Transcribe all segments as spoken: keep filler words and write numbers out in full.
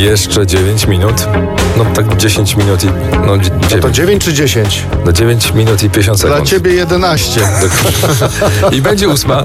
Jeszcze dziewięć minut. No tak dziesięć minut i... No, dziewięć. No to dziewięć czy dziesięć? No dziewięć minut i pięćdziesiąt sekund. Dla ciebie jedenaście. I będzie ósma.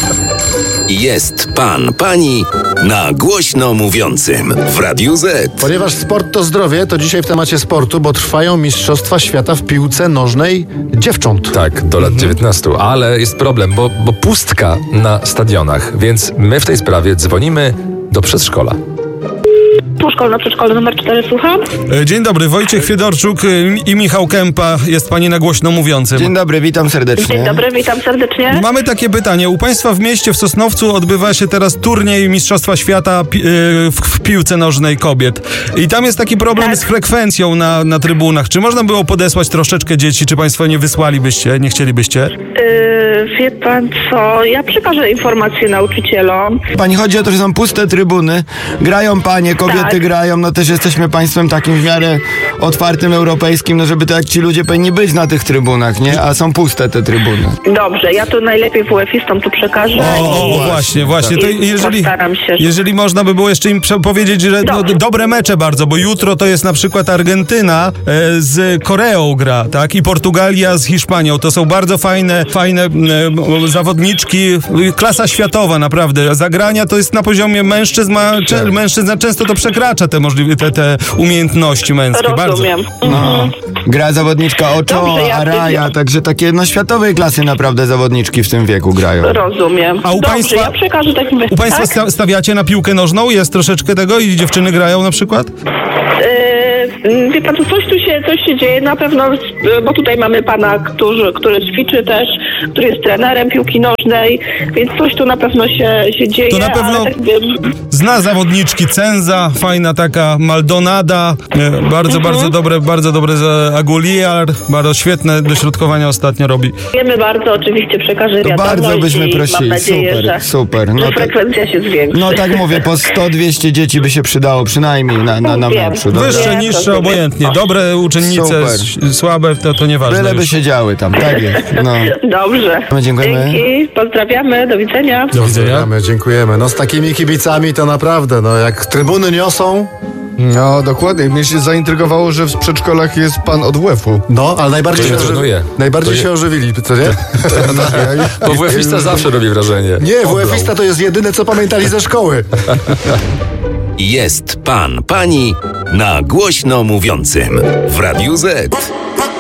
Jest pan, pani na głośno mówiącym w Radiu Z. Ponieważ sport to zdrowie, to dzisiaj w temacie sportu, bo trwają Mistrzostwa Świata w piłce nożnej dziewcząt. Tak, do lat mhm. dziewiętnastu. Ale jest problem, bo, bo pustka na stadionach, więc my w tej sprawie dzwonimy do przedszkola. Szkolna, przedszkolna numer cztery, słucham. Dzień dobry, Wojciech Fiedorczuk i Michał Kępa, jest pani na głośno mówiącym. Dzień dobry, witam serdecznie. Dzień dobry, witam serdecznie. Mamy takie pytanie. U państwa w mieście, w Sosnowcu, odbywa się teraz turniej Mistrzostwa Świata pi- w, w piłce nożnej kobiet. I tam jest taki problem tak. z frekwencją na, na trybunach. Czy można było podesłać troszeczkę dzieci? Czy państwo nie wysłalibyście, nie chcielibyście? Yy, wie pan co, ja przekażę informacje nauczycielom. Pani, chodzi o to, że są puste trybuny, grają panie, kobiety tak. grają, no też jesteśmy państwem takim w miarę otwartym, europejskim, no żeby to jak ci ludzie powinni być na tych trybunach, nie? A są puste te trybuny. Dobrze, ja to najlepiej W F istom tu przekażę. O, i... o właśnie, właśnie. To jeżeli, postaram się. jeżeli można by było jeszcze im powiedzieć, że no, dobre mecze bardzo, bo jutro to jest na przykład Argentyna e, z Koreą gra, tak? I Portugalia z Hiszpanią. To są bardzo fajne, fajne e, zawodniczki, klasa światowa naprawdę. Zagrania to jest na poziomie mężczyzn, a cze, mężczyzna często to przekracza te możliwe, te, te umiejętności męskie. Rozumiem. Bardzo. No. Gra zawodniczka Ochoa, ja Araya, także takie no światowej klasy naprawdę zawodniczki w tym wieku grają. Rozumiem. A u Dobrze, państwa, ja przekażę takim u państwa tak? stawiacie na piłkę nożną? Jest troszeczkę tego i dziewczyny grają na przykład? Yy, wie pan, coś tu się, coś się dzieje na pewno, bo tutaj mamy pana, który, który ćwiczy też, który jest trenerem piłki nożnej, więc coś tu na pewno się, się dzieje. To na pewno ale tak wiem, zna zawodniczki Cenza, fajna taka Maldonada, e, bardzo, mhm. bardzo dobre, bardzo dobre Aguilar, bardzo świetne dośrodkowania ostatnio robi. Wiemy bardzo, oczywiście przekażę To wiadomość bardzo byśmy prosili, mam nadzieję, super, że, super. No że to, frekwencja się zwiększy. no tak mówię, po sto dwieście dzieci by się przydało przynajmniej na, na, na Wiem. meczu. Dobra? Wyższe, Wiem, niższe, rozumiem. obojętnie. Dobre uczennice, Super. s- słabe, to, to nieważne. Byle by już. się działy tam, tak jest. No. Dobrze. No, dziękujemy. Dzięki, pozdrawiamy, do widzenia. Do widzenia. Dziękujemy, dziękujemy. No z takimi kibicami to naprawdę, no jak trybuny niosą... No, dokładnie. Mnie się zaintrygowało, że w przedszkolach jest pan od W F-u. No, ale najbardziej, To się, ja trenuję. ożywi... najbardziej To się je- ożywili, co nie? Bo W F ista zawsze robi wrażenie. Nie, W F ista to jest jedyne, co pamiętali ze szkoły. Jest pan, pani na głośno mówiącym w Radiu Z.